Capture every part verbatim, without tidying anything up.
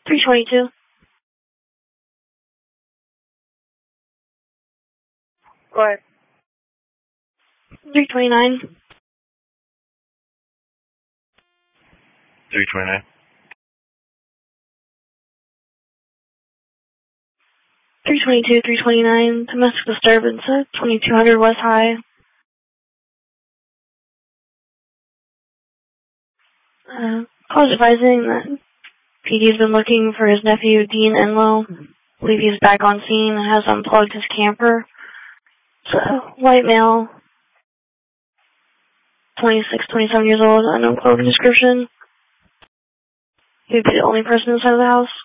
three twenty-two. Go ahead. three twenty-nine. three twenty-nine. three twenty-two, three twenty-nine. Domestic disturbance at twenty-two hundred West High. Uh, call advising that P D's been looking for his nephew, Dean Enlow. I believe he's back on scene and has unplugged his camper. It's a white male, twenty-six, twenty-seven years old, unknown clothing description. He'd be the only person inside of the house.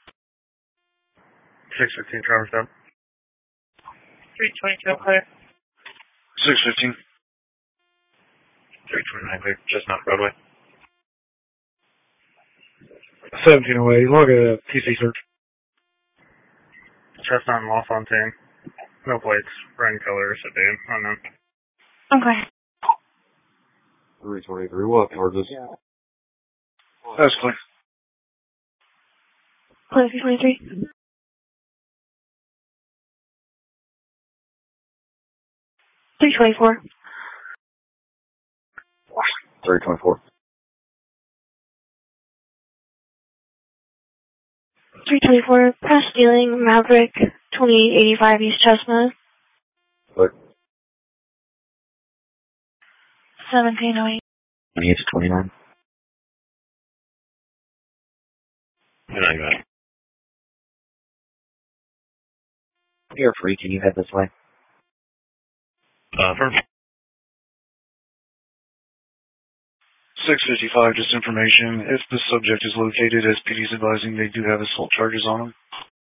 six fifteen, Traverse Down. three twenty-two, clear. six fifteen. three twenty-nine, clear. Just not Broadway. seventeen oh eight, log a T C search. Chestnut and LaFontaine. No plates. Red color, sedan. Unknown. Okay. three twenty-three, what charges? That's clear. Clear three twenty-three. three twenty-four. three twenty-four. three twenty-four, past stealing, Maverick, twenty-eight eighty-five East Chestnut. What? seventeen oh eight. twenty-eight to twenty-nine. twenty-nine, got it. You're free, can you head this way? Uh, firm. six fifty-five, just information. If the subject is located, as P D's advising, they do have assault charges on them.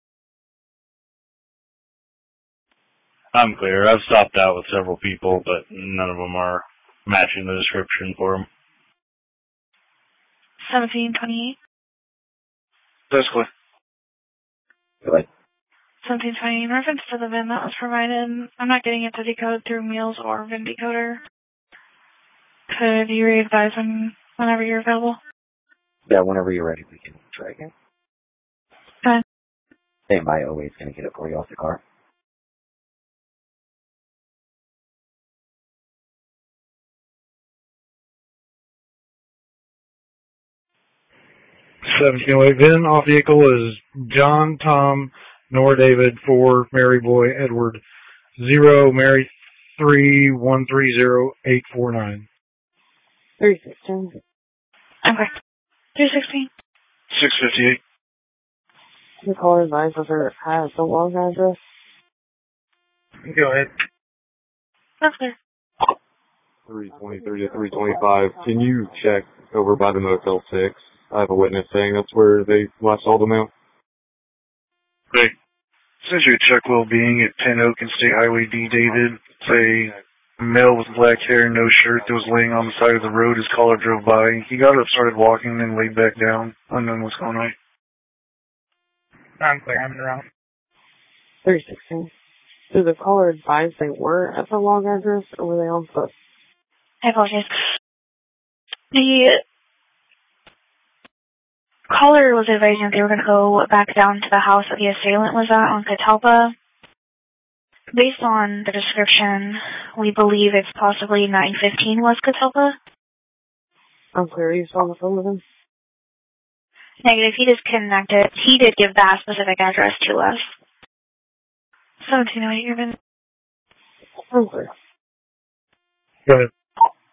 I'm clear. I've stopped out with several people, but none of them are matching the description for them. seventeen twenty-eight. That's clear. Go ahead. seventeen twenty-eight, in reference to the V I N that was provided, I'm not getting it to decode through Meals or V I N decoder. Could you re-advise when, whenever you're available? Yeah, whenever you're ready, we can try again. Okay. Stand by, always going to get it for you off the car. seventeen oh eight, V I N off vehicle is John, Tom, Nora, David, four, Mary, Boy, Edward, zero, Mary, three, one three zero, eight four nine. three sixteen. Okay. three sixteen. six fifty-eight. The caller advised officer has the log address. Go ahead. That's clear. three twenty-three to three twenty-five. Can you check over by the Motel six? I have a witness saying that's where they last saw them out. Great. Since you check well-being at Penn Oak and State Highway D, David, it's a male with black hair and no shirt that was laying on the side of the road. His caller drove by. He got up, started walking, then laid back down. Unknown what's going on. I'm clear, I'm around. three sixteen. Did the caller advise they were at the log address, or were they on foot? I apologize. The caller was advising that they were going to go back down to the house that the assailant was at on Catalpa. Based on the description, we believe it's possibly nine fifteen West Catalpa. I'm clear, you saw the phone with him? Negative, he disconnected. He did give that specific address to us. seventeen oh eight, you're in. I'm clear. Go ahead.